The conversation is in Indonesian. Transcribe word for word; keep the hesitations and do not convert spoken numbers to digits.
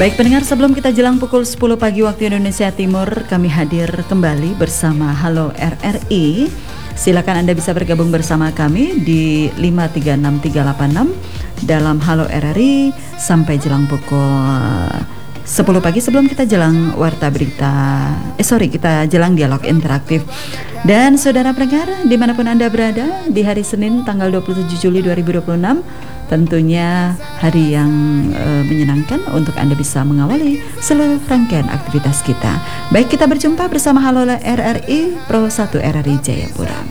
Baik pendengar, sebelum kita jelang pukul sepuluh pagi waktu Indonesia Timur, kami hadir kembali bersama Halo R R I. Silakan Anda bisa bergabung bersama kami di lima tiga enam tiga delapan enam dalam Halo R R I sampai jelang pukul sepuluh pagi, sebelum kita jelang warta berita. Eh sorry, kita jelang dialog interaktif. Dan saudara pendengar, dimanapun Anda berada, di hari Senin tanggal dua puluh tujuh Juli dua ribu dua puluh enam, tentunya hari yang e, menyenangkan untuk Anda bisa mengawali seluruh rangkaian aktivitas kita. Baik, kita berjumpa bersama Halo R R I Pro satu R R I Jayapura.